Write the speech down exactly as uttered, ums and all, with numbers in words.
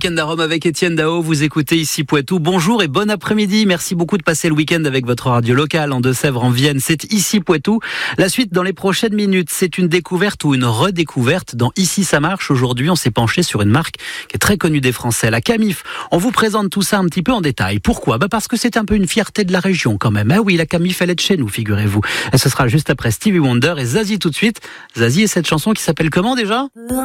week-end à Rome avec Étienne Dao. Vous écoutez ici Poitou. Bonjour et bon après-midi. Merci beaucoup de passer le week-end avec votre radio locale en Deux-Sèvres, en Vienne. C'est ici Poitou. La suite dans les prochaines minutes, c'est une découverte ou une redécouverte. Dans Ici ça marche, aujourd'hui, on s'est penché sur une marque qui est très connue des Français, la Camif. On vous présente tout ça un petit peu en détail. Pourquoi ? Bah parce que c'est un peu une fierté de la région quand même. Ah oui, la Camif, elle est de chez nous, figurez-vous. Et ce sera juste après Stevie Wonder et Zazie tout de suite. Zazie et cette chanson qui s'appelle comment déjà ?